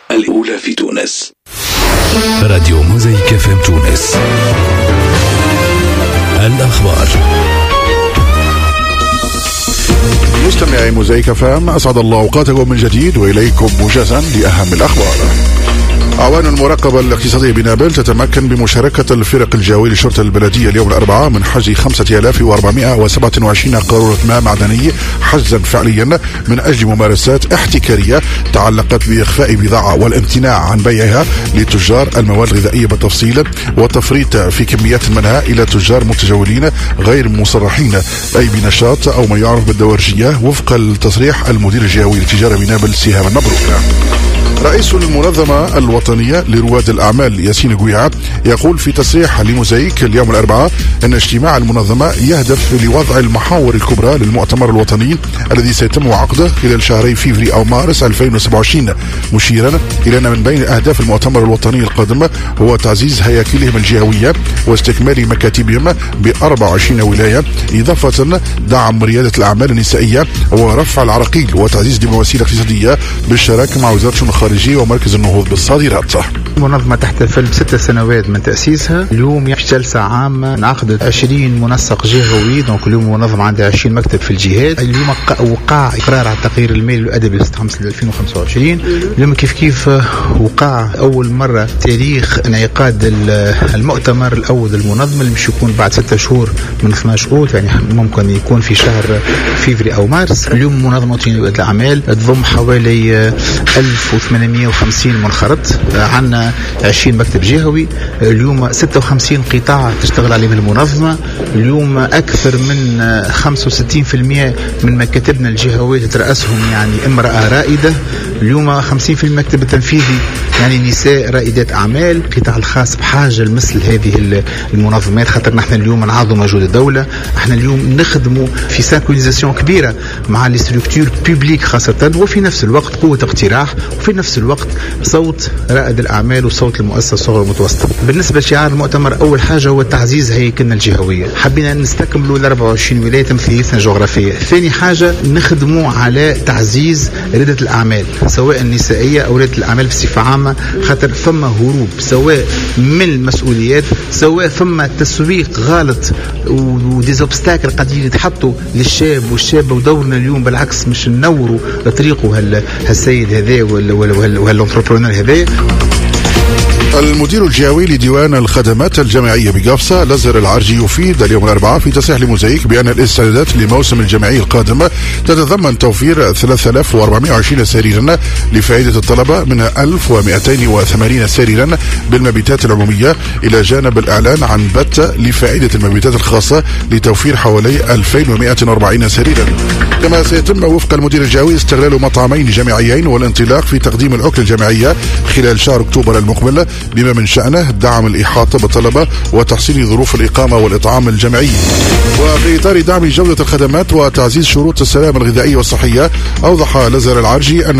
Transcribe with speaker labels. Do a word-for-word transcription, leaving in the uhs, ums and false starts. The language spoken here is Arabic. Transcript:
Speaker 1: الأولى في تونس.
Speaker 2: راديو موزايك اف ام تونس. الأخبار.
Speaker 3: مستمعي موزايك اف ام، أسعد الله أوقاتكم من جديد وإليكم موجزا لأهم الأخبار. أعوان المراقبة الاقتصادية بنابل تتمكن بمشاركة الفرق الجوية للشرطة البلدية اليوم الأربعاء من حجز خمسة آلاف وأربعمائة وسبعة وعشرين قارورة ماء معدني حجزا فعليا من أجل ممارسات احتكارية تعلقت بإخفاء بضاعة والامتناع عن بيعها لتجار المواد الغذائية بالتفصيل، والتفريط في كميات منها إلى تجار متجولين غير مصرحين أي بنشاط أو ما يعرف بالدورجية، وفق التصريح المدير الجهوي للتجارة بنابل سهام المبروك. رئيس المنظمة الوطنية لرواد الأعمال ياسين قويعة يقول في تصريح لموزايك اليوم الأربعاء أن اجتماع المنظمة يهدف لوضع المحاور الكبرى للمؤتمر الوطني الذي سيتم عقده خلال شهري فيفري أو مارس ألفين وسبعة وعشرين، مشيرا إلى أن من بين أهداف المؤتمر الوطني القادم هو تعزيز هياكلهم الجهوية واستكمال مكاتبهم ب أربع وعشرين ولاية، إضافة دعم ريادة الأعمال النسائية ورفع العراقيل وتعزيز الدبلوماسية الاقتصادية بالشراكة مع وزارة الشؤون الخارجية ومركز النهوض بالصادرات.
Speaker 4: المنظمة تحتفل بست سنوات من تأسيسها. اليوم في جلسة عامة انعقدت عشرين منسق جهوي، دونك اليوم المنظمة عندها عشرين مكتب في الجهات. اليوم وقع إقرار على التقرير المالي والأدبي ألفين وخمسة وعشرين. اليوم كيف كيف وقع أول مرة تاريخ انعقاد المؤتمر الأول المنظم اللي مش يكون بعد ستة شهور من اثني عشر أوت، يعني ممكن يكون في شهر فيفري أو مارس. اليوم منظمة وطنية لريادة الأعمال تضم حوالي ألف وثمانمائة وخمسين منخرط، عندنا عشرين مكتب جهوي. اليوم ستة وخمسين قطاع تشتغل عليهم المنظمة. اليوم أكثر من خمسة وستين بالمئة من مكاتبنا الجهوية تترأسهم يعني امرأة رائدة. اليوم خمسين بالمئة المكتب التنفيذي يعني نساء رائدات أعمال. القطاع الخاص بحاجة لمثل هذه المنظمات، خاطر نحن اليوم نعظم مجهود الدولة. احنا اليوم نخدموا في سانكونيزاسيون كبيرة مع لي ستركتور بوبليك خاصة، وفي نفس الوقت قوة اقتراح، وفي نفس الوقت صوت رائد الأعمال وصوت المؤسسة الصغيرة والمتوسطة. بالنسبة لشعار المؤتمر، أول حاجة هو تعزيز هيكلنا الجهوية، حبينا نستكملوا ال أربع وعشرين ولاية تمثيليتنا الجغرافية. ثاني حاجة نخدموا على تعزيز ريادة الأعمال سواء النسائية أو ريادة الأعمال بصفة عامة، خاطر ثم هروب سواء من المسؤوليات سواء ثم تسويق غلط وديزوبستاكل قاعدين يتحطوا للشاب والشابة. ودورنا اليوم بالعكس مش ننوروا طريقه هالسيد هذا وهالانتربرونور هذا.
Speaker 3: المدير الجهوي لديوان الخدمات الجامعية بقفصة لزر العرجي يفيد اليوم الأربعاء في تصريح لموزايك بأن الاستعدادات لموسم الجامعي القادم تتضمن توفير ثلاثة آلاف وأربعمائة وعشرين سريرا لفائدة الطلبة، منها ألف ومئتين وثمانين سريرا بالمبيتات العمومية، إلى جانب الإعلان عن بت لفائدة المبيتات الخاصة لتوفير حوالي ألفين ومئة وأربعين سريرا. كما سيتم وفق المدير الجهوي استغلال مطعمين جامعيين والانطلاق في تقديم الأكل الجامعية خلال شهر أكتوبر المقبل، بما من شأنه دعم الإحاطة بالطلبة وتحسين ظروف الإقامة والإطعام الجامعي. وفي إطار دعم جودة الخدمات وتعزيز شروط السلامة الغذائية والصحية، أوضح لزر العرجي أن